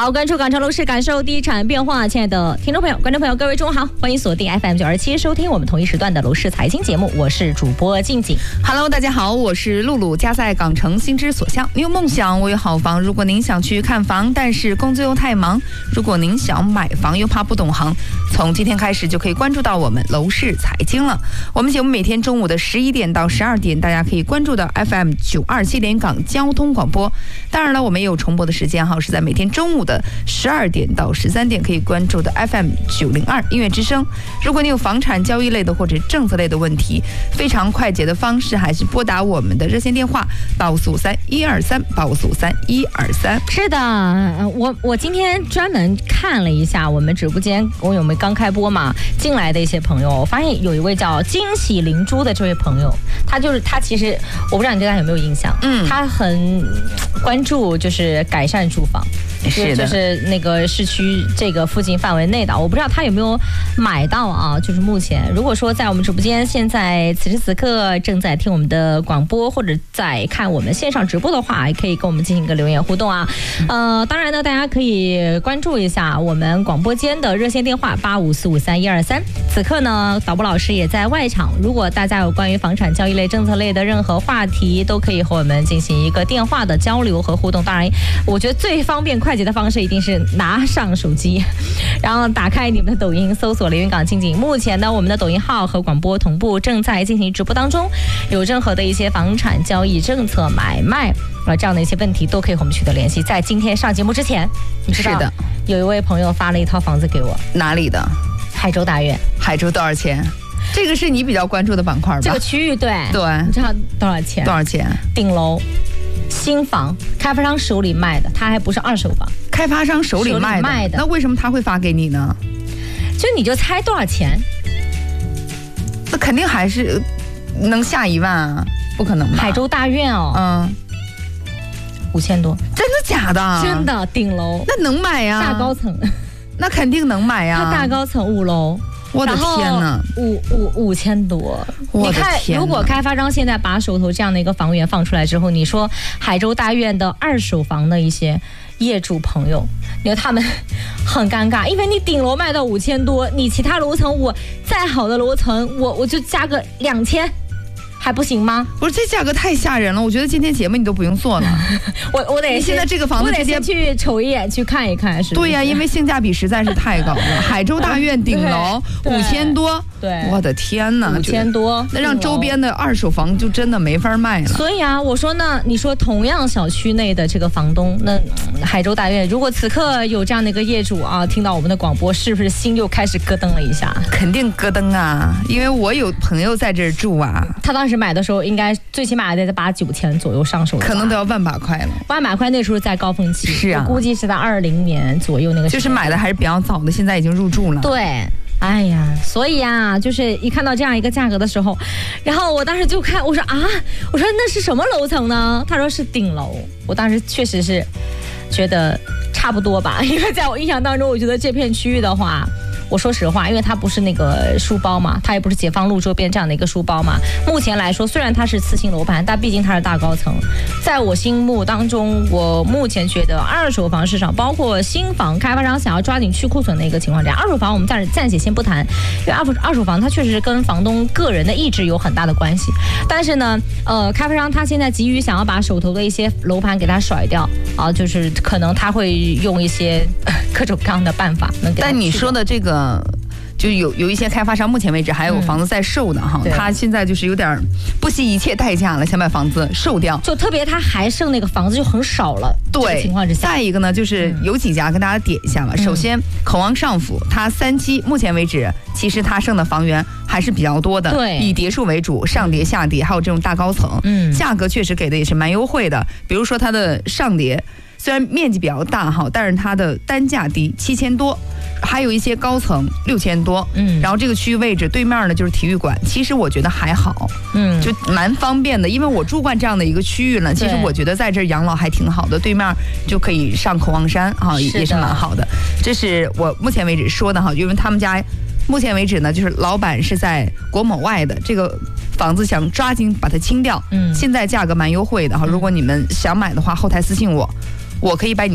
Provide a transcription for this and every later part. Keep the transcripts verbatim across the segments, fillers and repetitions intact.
好，关注港城楼市，感受地产变化。亲爱的听众朋友、观众朋友，各位中午好，欢迎锁定 F M 九二七收听我们同一时段的楼市财经节目，我是主播静静。 Hello， 大家好，我是露露，家在港城，心之所向。你有梦想，我有好房。如果您想去看房，但是工作又太忙；如果您想买房又怕不懂行，从今天开始就可以关注到我们楼市财经了。我们节目每天中午的十一点到十二点，大家可以关注到 F M 九二七连港交通广播。当然了，我们也有重播的时间哈，是在每天中午的十二点到十三点，可以关注的 F M 九零二音乐之声。如果你有房产交易类的或者政策类的问题，非常快捷的方式还是拨打我们的热线电话八五四五三一二三八五四五三一二三。 是的，我我今天专门看了一下我们直播间，我有没有刚开播嘛进来的一些朋友，我发现有一位叫惊喜灵珠的这位朋友，他就是他其实我不知道你对他有没有印象，嗯，他很关注就是改善住房。是的，就是那个市区这个附近范围内的，我不知道他有没有买到啊。就是目前，如果说在我们直播间现在此时此刻正在听我们的广播，或者在看我们线上直播的话，也可以跟我们进行一个留言互动啊。呃，当然呢，大家可以关注一下我们广播间的热线电话八五四五三一二三。此刻呢，导播老师也在外场，如果大家有关于房产交易类、政策类的任何话题，都可以和我们进行一个电话的交流和互动。当然，我觉得最方便快捷的方式一定是拿上手机，然后打开你们的抖音，搜索连云港静静。目前呢，我们的抖音号和广播同步正在进行直播当中，有任何的一些房产交易、政策买卖啊这样的一些问题，都可以和我们取得联系。在今天上节目之前，你知道，是的，有一位朋友发了一套房子给我， 哪里的？ 海州大院。 海州多少钱？这个是你比较关注的板块吧？ 这个区域，对对， 你知道多少钱？ 多少钱？ 顶楼。新房，开发商手里卖的，他还不是二手房。 开发商手里卖 的, 卖的，那为什么他会发给你呢？ 就你就猜多少钱？ 那肯定还是能下一万啊，不可能吧？ 海州大院哦， 嗯， 五千多， 真的假的？ 真的，顶楼， 那能买呀？ 大高层， 那肯定能买呀。 它大高层五楼。 我的天哪， 五五五千多！你看，如果开发商现在把手头这样的一个房源放出来之后，你说海州大院的二手房的一些业主朋友，你说他们很尴尬，因为你顶楼卖到五千多，你其他楼层我再好的楼层，我我就加个两千。还不行吗？ 不是，这价格太吓人了，我觉得今天节目你都不用做了。 我我得现在这个房子直接去瞅一眼，去看一看，是不是？ 对呀、啊，因为性价比实在是太高了。海州大院顶楼五千多， 对， 我的天哪， 五千多， 那让周边的二手房就真的没法卖了。 所以啊，我说呢，你说同样小区内的这个房东，那海州大院，如果此刻有这样的一个业主啊，听到我们的广播，是不是心又开始咯噔了一下？ 肯定咯噔啊，因为我有朋友在这儿住啊， 他当时买的时候应该最起码得八九千左右上手， 可能都要万把块了。 万把块那时候在高峰期， 是啊， 我估计是在二零年左右那个时候， 就是买的还是比较早的，现在已经入住了。 对。哎呀，所以啊，就是一看到这样一个价格的时候，然后我当时就看，我说啊，我说那是什么楼层呢？他说是顶楼。我当时确实是觉得差不多吧，因为在我印象当中，我觉得这片区域的话，我说实话，因为它不是那个书包嘛，它也不是解放路周边这样的一个书包嘛。目前来说，虽然它是次新楼盘，但毕竟它是大高层。在我心目当中，我目前觉得二手房市场，包括新房开发商想要抓紧去库存的一个情况下，二手房我们暂暂且先不谈，因为二手二手房它确实跟房东个人的意志有很大的关系。但是呢，呃，开发商他现在急于想要把手头的一些楼盘给它甩掉啊，就是可能他会用一些各种各样的办法能给它。 但你说的这个。就有有一些开发商，目前为止还有房子在售的哈、嗯，他现在就是有点不惜一切代价了，想把房子售掉。 就特别他还剩那个房子就很少了， 对， 情况之下。 再一个呢，就是有几家跟大家点一下吧。嗯、首先，口旺上府，它三期目前为止，其实它剩的房源还是比较多的， 对， 以叠数为主，上叠、下叠，还有这种大高层，嗯，价格确实给的也是蛮优惠的。比如说它的上叠。虽然面积比较大哈，但是它的单价低，七千多，还有一些高层六千多，嗯，然后这个区域位置对面呢就是体育馆，其实我觉得还好，嗯，就蛮方便的，因为我住惯这样的一个区域呢，其实我觉得在这儿养老还挺好的，对面就可以上口旺山哈，也是蛮好的。这是我目前为止说的哈，因为他们家目前为止呢，就是老板是在国某外的这个。房子想抓紧把它清掉，嗯，现在价格蛮优惠的哈。如果你们想买的话，后台私信我，我可以把你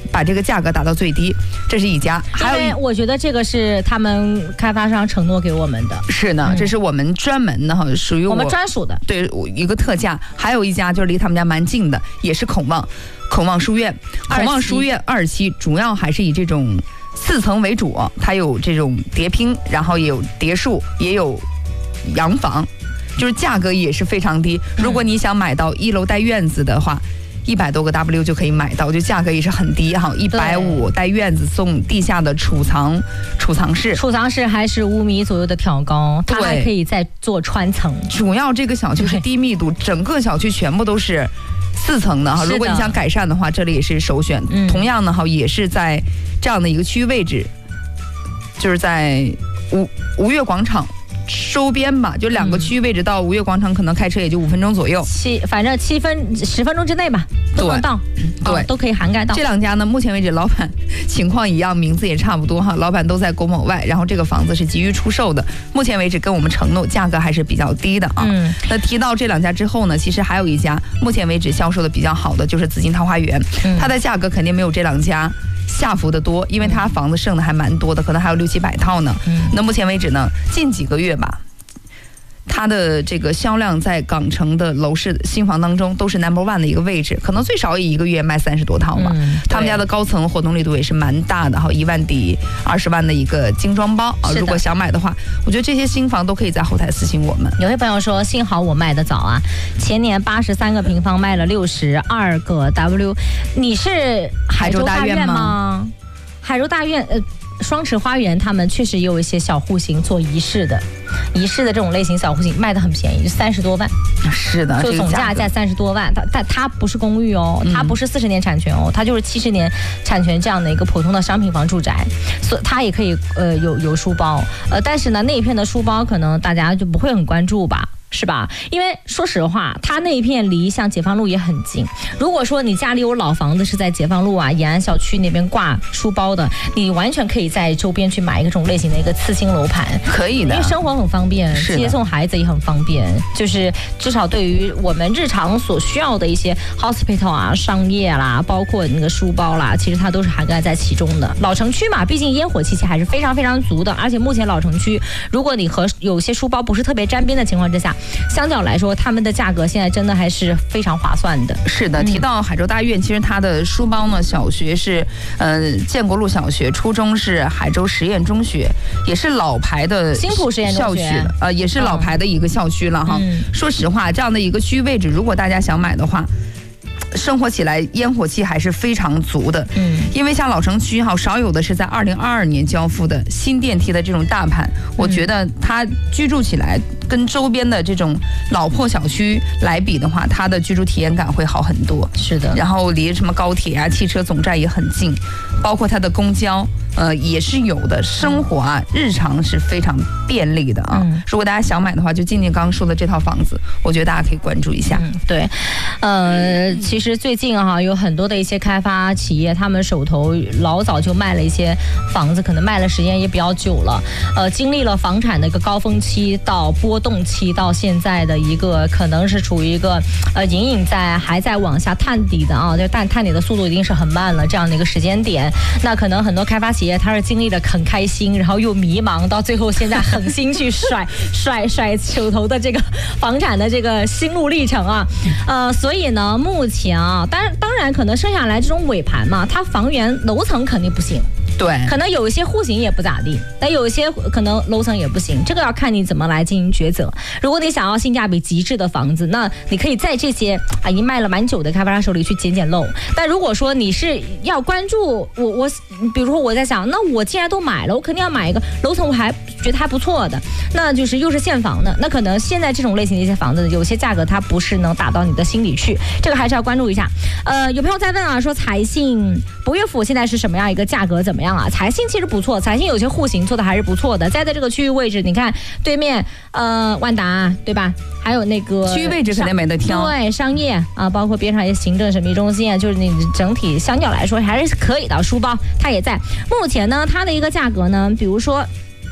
把这个价格打到最低，这是一家。还有一， 我觉得这个是他们开发商承诺给我们的。 是呢，嗯、这是我们专门的哈，属于 我, 我们专属的， 对，一个特价。还有一家就是离他们家蛮近的，也是孔望，孔望书院，孔望书院二期，主要还是以这种四层为主，它有这种叠拼，然后也有叠墅，也有洋房，就是价格也是非常低。如果你想买到一楼带院子的话，一百多个 W 就可以买到，就价格也是很低哈，一百五带院子送地下的储藏储藏室， 储藏室还是五米左右的挑高，它还可以再做穿层。 主要这个小区是低密度，整个小区全部都是四层的哈。如果你想改善的话，这里也是首选。嗯、同样呢哈，也是在这样的一个区域位置，就是在吴吴越广场周边吧，就两个区域位置到吴越广场，可能开车也就五分钟左右， 七反正七分十分钟之内吧，都能到，对、哦，都可以涵盖到。 这两家呢，目前为止老板情况一样，名字也差不多哈，老板都在国某外，然后这个房子是急于出售的，目前为止跟我们承诺价格还是比较低的啊。嗯，那提到这两家之后呢，其实还有一家目前为止销售的比较好的就是紫金桃花源，嗯、它的价格肯定没有这两家下浮的多，因为它房子剩的还蛮多的，可能还有六七百套呢。嗯，那目前为止呢，近几个月吧，它的这个销量在港城的楼市新房当中都是 number one 的一个位置，可能最少也一个月卖三十多套嘛。嗯、他们家的高层活动力度也是蛮大的哈，一万抵二十万的一个精装包啊。如果想买的话，我觉得这些新房都可以在后台私信我们。 有些朋友说，幸好我卖的早啊，前年八十三个平方卖了六十二个 W。你是海州大院吗？海州大院，呃。双池花园他们确实也有一些小户型做仪式的，仪式的这种类型小户型卖的很便宜，就三十多万。 是的， 就总价在三十多万。它但它不是公寓哦，它不是四十年产权哦，它就是七十年产权这样的一个普通的商品房住宅，所以它也可以呃有有书包，呃但是呢那一片的书包可能大家就不会很关注吧。是吧？因为说实话，它那一片离像解放路也很近。如果说你家里有老房子是在解放路啊、延安小区那边挂书包的，你完全可以在周边去买一个这种类型的一个次新楼盘， 可以的， 因为生活很方便，接送孩子也很方便，就是至少对于我们日常所需要的一些 hospital 啊、商业啦，包括那个书包啦，其实它都是涵盖在其中的。老城区嘛，毕竟烟火气息还是非常非常足的，而且目前老城区，如果你和有些书包不是特别沾边的情况之下，相较来说，他们的价格现在真的还是非常划算的。 是的，提到海州大院，其实它的书包呢，小学是呃建国路小学，初中是海州实验中学，也是老牌的新浦实验中学， 呃，也是老牌的一个校区了哈。嗯、说实话，这样的一个区域位置，如果大家想买的话，生活起来烟火气还是非常足的。嗯，因为像老城区哈，少有的是在二零二二年交付的新电梯的这种大盘，我觉得它居住起来跟周边的这种老破小区来比的话，它的居住体验感会好很多。 是的， 然后离什么高铁啊、汽车总站也很近，包括它的公交。呃，也是有的，生活啊，日常是非常便利的啊。嗯、如果大家想买的话，就静静刚刚说的这套房子，我觉得大家可以关注一下。 嗯、对，呃，其实最近哈、啊，有很多的一些开发企业，他们手头老早就卖了一些房子，可能卖了时间也比较久了。呃，经历了房产的一个高峰期到波动期，到现在的一个可能是处于一个呃隐隐在还在往下探底的啊，就探探底的速度一定是很慢了这样的一个时间点。那可能很多开发企业他是经历了很开心，然后又迷茫，到最后现在狠心去甩甩甩手头的这个房产的这个心路历程啊，呃，所以呢，目前啊，当然当然可能剩下来这种尾盘嘛，它房源楼层肯定不行。 对， 可能有一些户型也不咋地，但有一些可能楼层也不行，这个要看你怎么来进行抉择。如果你想要性价比极致的房子，那你可以在这些啊已经卖了蛮久的开发商手里去捡捡漏。但如果说你是要关注我我，比如说我在想，那我既然都买了，我肯定要买一个楼层我还觉得还不错的，那就是又是现房的，那可能现在这种类型的一些房子，有些价格它不是能打到你的心里去，这个还是要关注一下。呃，有朋友在问啊，说财信博悦府现在是什么样一个价格，怎么样？啊，财信其实不错，财信有些户型做的还是不错的，在在这个区域位置，你看对面呃万达对吧？还有那个区域位置肯定没得挑， 对，商业啊，包括边上一些行政审批中心啊，就是你整体相较来说还是可以的。书包它也在，目前呢它的一个价格呢，比如说。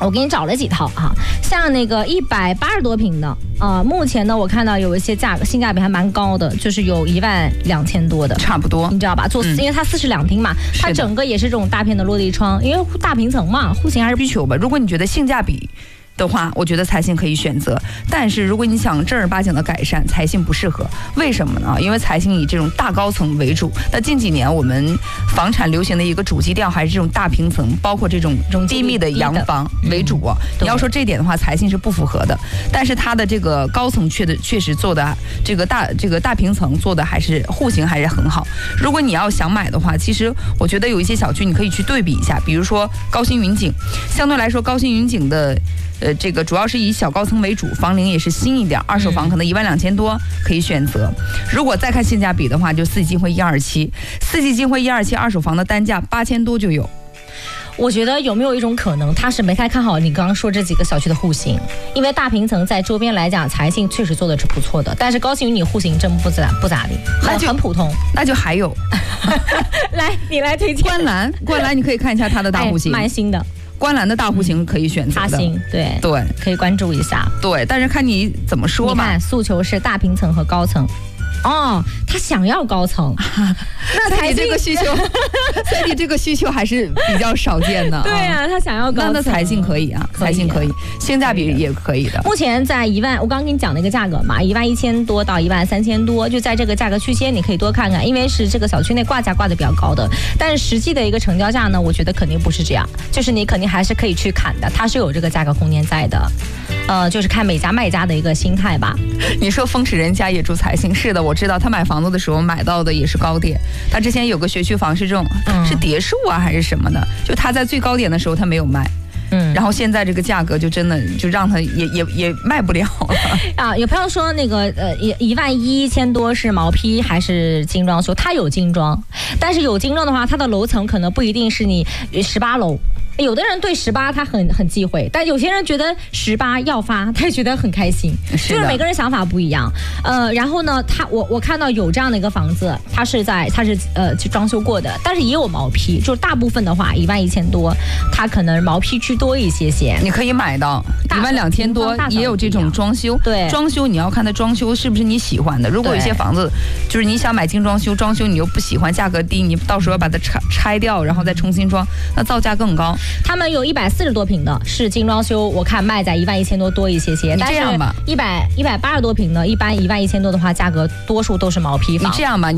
我给你找了几套哈，像那个一百八十多平的啊、呃，目前呢我看到有一些价格性价比还蛮高的，就是有一万两千多的， 差不多， 你知道吧？做、嗯、因为它四室两厅嘛，它整个也是这种大片的落地窗，因为大平层嘛，户型还是需求吧。如果你觉得性价比的话，我觉得财信可以选择。但是如果你想正儿八经的改善，财信不适合。为什么呢？因为财信以这种大高层为主。那近几年我们房产流行的一个主基调还是这种大平层，包括这种低密的洋房为主。嗯、你要说这点的话，财信是不符合的。但是它的这个高层确的确实做的这个大这个大平层做的还是户型还是很好。如果你要想买的话，其实我觉得有一些小区你可以去对比一下，比如说高新云景，相对来说高新云景的。呃，这个主要是以小高层为主，房龄也是新一点，二手房可能一万两千多可以选择。如果再看性价比的话，就四季金汇一二七，四季金汇一二七二手房的单价八千多就有。 我觉得有没有一种可能，他是没太看好你刚刚说这几个小区的户型，因为大平层在周边来讲，财信确实做的是不错的，但是高新云你户型真不咋不咋地，那就很普通。 那就还有， 来你来推荐。 观澜，观澜你可以看一下它的大户型， 哎、蛮新的。 观澜的大户型可以选择的， 大型对对， 可以关注一下。 对，但是看你怎么说吧。 你看，诉求是大平层和高层。哦，他想要高层， 那财信这个需求，所以这个需求还是比较少见的。 对啊，他想要高层， 那财信可以啊，财信可以，性价比也可以的。 目前在一万，我刚刚跟你讲那个价格嘛，一万一千多到一万三千多，就在这个价格区间，你可以多看看，因为是这个小区内挂价挂的比较高的，但是实际的一个成交价呢，我觉得肯定不是这样，就是你肯定还是可以去砍的，它是有这个价格空间在的。呃，就是看每家卖家的一个心态吧。 你说风驰人家也住财信，是的，我知道他买房子的时候买到的也是高点。他之前有个学区房是这种，嗯、是别墅啊还是什么的，就他在最高点的时候他没有卖。嗯，然后现在这个价格就真的就让他也也也卖不了了啊！有朋友说那个呃一一万一千多是毛坯还是精装修？它有精装，但是有精装的话，它的楼层可能不一定是你十八楼。有的人对十八他很很忌讳，但有些人觉得十八要发，他也觉得很开心， 是就是每个人想法不一样。呃，然后呢，他我我看到有这样的一个房子，它是在它是呃去装修过的，但是也有毛坯，就大部分的话一万一千多，它可能毛坯居多一些些。 你可以买到一万两千多，也有这种装修。 对， 装修你要看它装修是不是你喜欢的。如果有些房子就是你想买精装修，装修你又不喜欢，价格低，你到时候要把它拆拆掉，然后再重新装，那造价更高。 他们有一百四十多平的，是精装修，我看卖在一万一千多多一些些。 你这样吧， 一百一百八十多平的，一般一万一千多的话，价格多数都是毛坯房。 你这样吧。